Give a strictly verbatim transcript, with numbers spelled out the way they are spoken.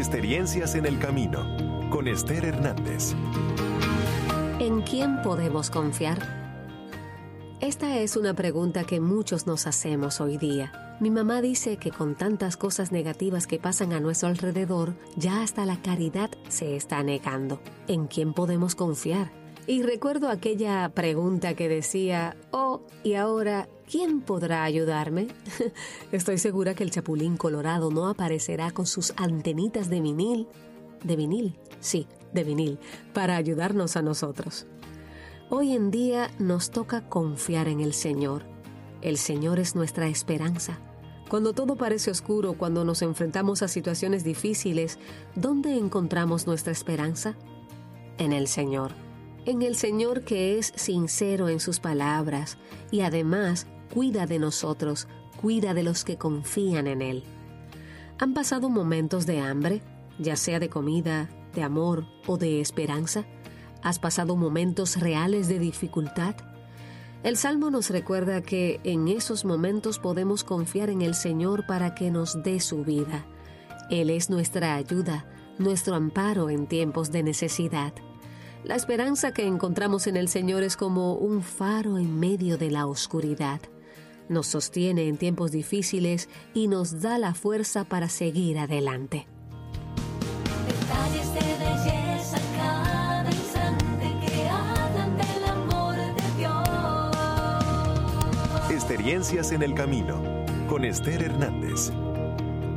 Experiencias en el camino, con Esther Hernández. ¿En quién podemos confiar? Esta es una pregunta que muchos nos hacemos hoy día. Mi mamá dice que con tantas cosas negativas que pasan a nuestro alrededor, ya hasta la caridad se está negando. ¿En quién podemos confiar? Y recuerdo aquella pregunta que decía, oh, ¿y ahora quién podrá ayudarme? Estoy segura que el Chapulín Colorado no aparecerá con sus antenitas de vinil, de vinil, sí, de vinil, para ayudarnos a nosotros. Hoy en día nos toca confiar en el Señor. El Señor es nuestra esperanza. Cuando todo parece oscuro, cuando nos enfrentamos a situaciones difíciles, ¿dónde encontramos nuestra esperanza? En el Señor. En el Señor, que es sincero en sus palabras y además cuida de nosotros, cuida de los que confían en Él. ¿Han pasado momentos de hambre, ya sea de comida, de amor o de esperanza? ¿Has pasado momentos reales de dificultad? El Salmo nos recuerda que en esos momentos podemos confiar en el Señor para que nos dé su vida. Él es nuestra ayuda, nuestro amparo en tiempos de necesidad. La esperanza que encontramos en el Señor es como un faro en medio de la oscuridad. Nos sostiene en tiempos difíciles y nos da la fuerza para seguir adelante. Detalles de belleza cada instante que hablan del amor de Dios. Experiencias en el camino, con Esther Hernández.